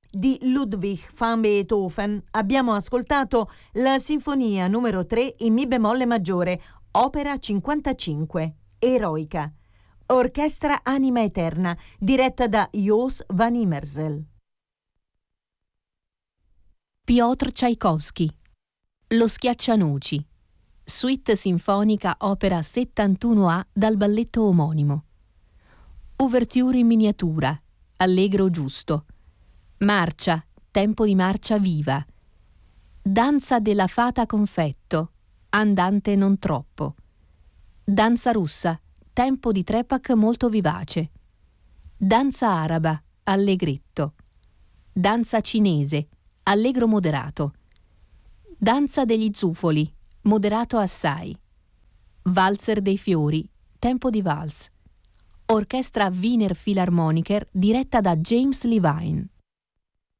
Di Ludwig van Beethoven abbiamo ascoltato la Sinfonia numero 3 in Mi bemolle maggiore, opera 55, Eroica. Orchestra Anima Eterna, diretta da Jos van Immersel. Piotr Tchaikovsky, Lo Schiaccianoci, suite sinfonica opera 71A dal balletto omonimo. Ouverture in miniatura, allegro giusto. Marcia, tempo di marcia viva. Danza della fata confetto, andante non troppo. Danza russa, tempo di trepak molto vivace. Danza araba, allegretto. Danza cinese, allegro moderato. Danza degli zufoli, moderato assai. Valzer dei fiori, tempo di vals. Orchestra Wiener Philharmoniker diretta da James Levine.